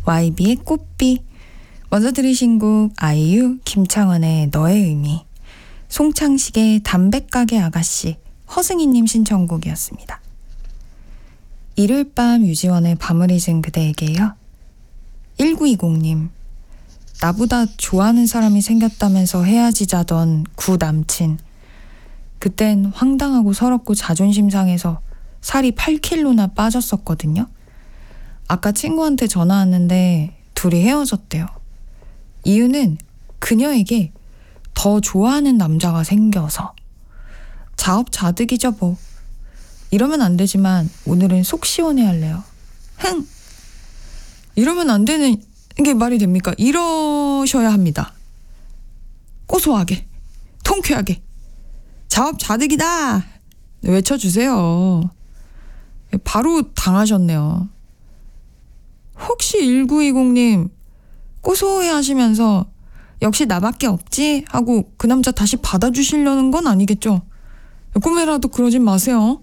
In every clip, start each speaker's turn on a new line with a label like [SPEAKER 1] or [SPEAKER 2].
[SPEAKER 1] YB의 꽃비, 먼저 들으신 곡 아이유 김창완의 너의 의미, 송창식의 담배가게 아가씨, 허승희님 신청곡이었습니다. 일요일 밤 유지원의 밤을 잊은 그대에게요. 1920님, 나보다 좋아하는 사람이 생겼다면서 헤어지자던 구 남친. 그땐 황당하고 서럽고 자존심 상해서 살이 8kg나 빠졌었거든요. 아까 친구한테 전화 왔는데 둘이 헤어졌대요. 이유는 그녀에게 더 좋아하는 남자가 생겨서. 자업자득이죠 뭐. 이러면 안 되지만 오늘은 속 시원해 할래요. 흥! 이러면 안 되는 게 말이 됩니까? 이러셔야 합니다. 고소하게, 통쾌하게, 자업자득이다! 외쳐주세요. 바로 당하셨네요. 혹시 1920님 고소해 하시면서 역시 나밖에 없지? 하고 그 남자 다시 받아주시려는 건 아니겠죠? 꿈에라도 그러진 마세요.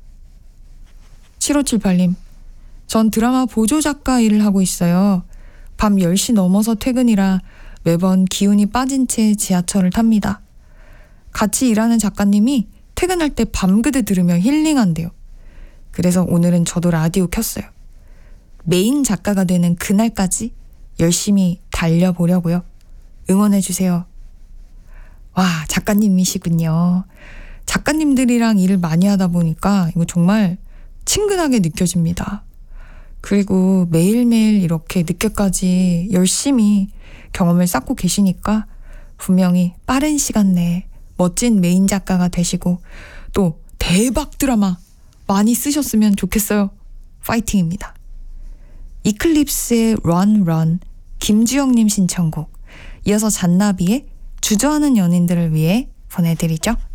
[SPEAKER 1] 7578님, 전 드라마 보조작가 일을 하고 있어요. 밤 10시 넘어서 퇴근이라 매번 기운이 빠진 채 지하철을 탑니다. 같이 일하는 작가님이 퇴근할 때 밤그대 들으며 힐링한대요. 그래서 오늘은 저도 라디오 켰어요. 메인 작가가 되는 그날까지 열심히 달려보려고요. 응원해주세요. 와, 작가님이시군요. 작가님들이랑 일을 많이 하다 보니까 이거 정말 친근하게 느껴집니다. 그리고 매일매일 이렇게 늦게까지 열심히 경험을 쌓고 계시니까 분명히 빠른 시간 내에 멋진 메인 작가가 되시고 또 대박 드라마 많이 쓰셨으면 좋겠어요. 파이팅입니다. 이클립스의 Run Run, 김주영님 신청곡, 이어서 잔나비의 주저하는 연인들을 위해 보내드리죠.